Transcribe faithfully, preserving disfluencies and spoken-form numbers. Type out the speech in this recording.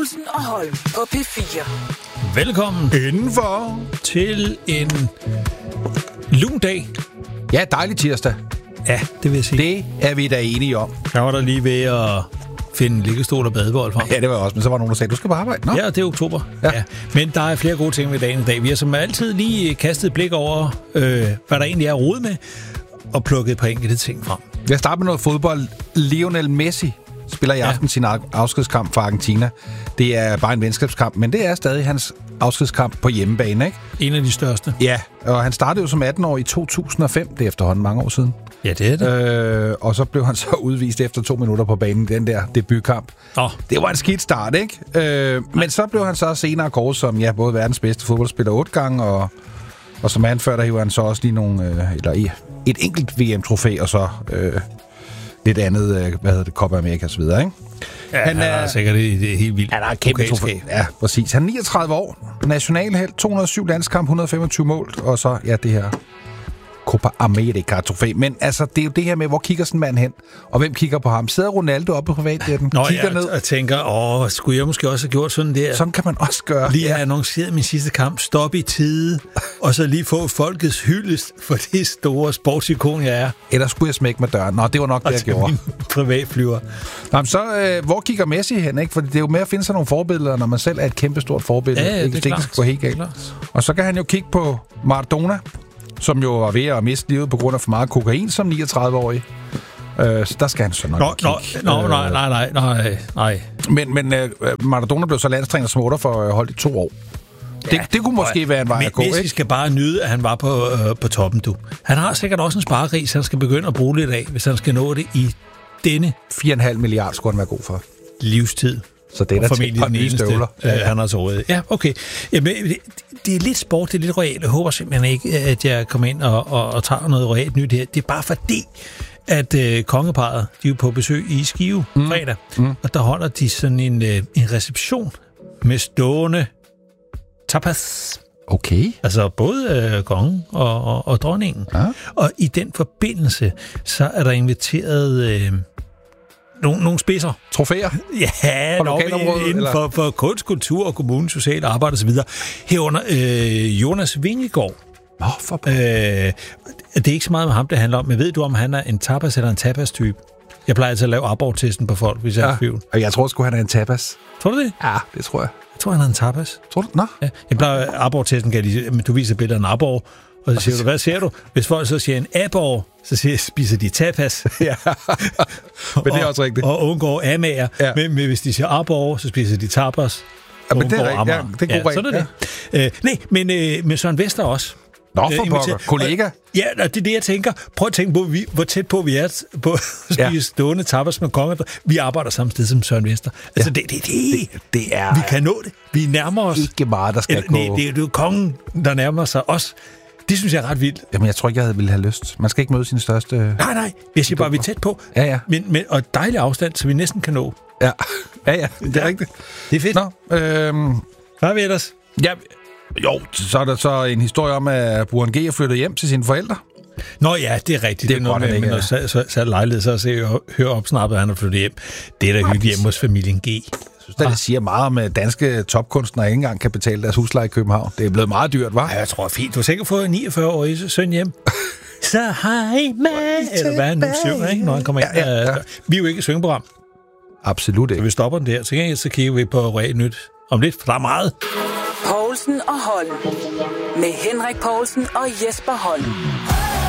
Povlsen og Holm på P fire. Velkommen indenfor til en lun dag. Ja, dejlig tirsdag. Ja, det vil jeg sige. Det er vi da enige om. Jeg var der lige ved at finde liggestol og badebold frem. Ja, det var også, men så var nogen, der sagde, du skal på arbejde. Nå? Ja, det er oktober. Ja. Ja. Men der er flere gode ting ved dagen i dag. Vi har som altid lige kastet et blik over, øh, hvad der egentlig er rod med, og plukket et par enkelte ting frem. Jeg starter med noget fodbold. Lionel Messi spiller i aften ja. sin afskedskamp for Argentina. Det er bare en venskabskamp, men det er stadig hans afskedskamp på hjemmebane, ikke? En af de største. Ja, og han startede jo som atten år i to tusind og fem. Det er efterhånden mange år siden. Ja, det er det. Øh, og så blev han så udvist efter to minutter på banen, den der debutkamp. Oh. Det var en skidt start, ikke? Øh, men så blev han så senere kåret som ja, både verdens bedste fodboldspiller otte gange, og, og som anfører, der hiver han så også lige nogle, øh, eller et enkelt V M-trofæ, og så øh, lidt andet, øh, hvad hedder det, Copa America og så videre, ikke? Ja, han, han er, er sikkert det, det er helt vildt. Han er kæmpe trofæ. Ja, præcis. Han er niogtredive år, nationalhelt, to hundrede og syv landskamp, et hundrede og femogtyve mål, og så, ja, det her Copa America-trofæ. Men altså, det er jo det her med, hvor kigger sådan en mand hen, og hvem kigger på ham? Sidder Ronaldo oppe på privatjetten, kigger jeg, ned og tænker, åh, skulle jeg måske også have gjort sådan der? Sådan kan man også gøre. Lige have annonceret min sidste kamp, stop i tide, og så lige få folkets hyldest for det store sportsikon, jeg er. Eller skulle jeg smække med døren? Nå, det var nok og det, jeg gjorde. Privatflyver. Nå, men så, øh, hvor kigger Messi hen, ikke? For det er jo med at finde sig nogle forbilleder, når man selv er et kæmpestort forbillede. Ja, ja, ikke? det er klart. Det skal gå helt galt. Og så kan han jo kigge på Maradona, som jo var ved at miste livet på grund af for meget kokain som niogtredive-årig. Øh, så der skal han så nok nå, kigge. Nå, nå, nej, nej, nej, nej, nej. Men, men øh, Maradona blev så landstræner som otter for holdt i to år. Ja, det, det kunne måske og, være en vej at gå, ikke? Messi skal bare nyde, at han var på, øh, på toppen, du. Han har sikkert også en spareris, han skal begynde at bruge lidt af, hvis han skal nå det i denne fire komma fem milliarder skulle han være god for. Livstid. Så det er formentlig den eneste, støvler. Øh, han har så rådet. Ja, okay. Jamen, det, det er lidt sport, det er lidt royalt. Jeg håber simpelthen ikke, at jeg kommer ind og, og, og tager noget royalt nyt her. Det er bare fordi, at øh, kongeparret, de er på besøg i Skive mm. fredag, mm. og der holder de sådan en, øh, en reception med stående tapas. Okay. Altså både øh, kongen og, og, og dronningen. Ja. Og i den forbindelse, så er der inviteret Øh, Nogle, nogle spidser. Trofæer? Ja, nok inden for, for kunst, kultur og kommune, socialt arbejde osv. Herunder øh, Jonas Vingegaard. Nå, for øh, det er ikke så meget med ham, det handler om, men ved du, om han er en tapas eller en tapas-type? Jeg plejer altid at lave Ardborg-testen på folk, hvis jeg ja. er i tvivl. Og jeg tror sgu, han er en tapas. Tror du det? Ja, det tror jeg. Jeg tror, han er en tapas. Tror du? Nå. Ja. Jeg plejer Ardborg-testen, kan de, du viser billeder af en Ardborg, og så siger du, hvad ser du? Hvis folk så siger en Aborg, så siger, spiser de tapas. Ja, men det er også rigtigt. Og, og undgår amager. Ja. Men, men hvis de siger Aborg, så spiser de tapas. Ja, men det er rigtigt. Ja, det er god ja, sådan er det. Ja. Øh, nej, men øh, med Søren Vester også. Nå, for pokker. Kollega. Ja, det er det, jeg tænker. Prøv at tænke på, hvor tæt på vi er på at spise ja. stående tapas med konger. Vi arbejder samme sted som Søren Vester. Altså, ja. det, det, det, det, det er... Vi kan nå det. Vi nærmer os. Ikke meget, der skal Eller, gå. Nej, det er jo kongen, der nærmer sig os. Det synes jeg er ret vildt. Jamen, jeg tror ikke, jeg ville have lyst. Man skal ikke møde sin største... Nej, nej. Jeg siger bare, vi er tæt på. Ja, ja. Men, men, og dejlig afstand, så vi næsten kan nå. Ja, ja, ja. Det er ja. rigtigt. Det er fedt. Nå, øhm... Hvad har vi ellers? Ja, jo, så er der så en historie om, at Burhan G er flyttet hjem til sine forældre. Nå ja, det er rigtigt. Det er, det er noget med, med noget så, så, så lejlighed, så ser jeg høre opsnappet, at han er flyttet hjem. Det er da hyggeligt hjemme hos familien G. synes, det siger meget om, at danske topkunstnere ikke engang kan betale deres husleje i København. Det er blevet meget dyrt, hva'? Ja, jeg tror fint. Du har sikkert fået niogfyrre-årig søn hjem. Så hej med, eller hvad han nu synger, ikke, når han kommer ind. Ja, ja, ja. Vi er jo ikke et syngeprogram. Absolut ikke. Så vi stopper den der. Så kan jeg så kigge vi på Royal Nyt om lidt, for der er meget. Povlsen og Holm. Med Henrik Povlsen og Jesper Holm.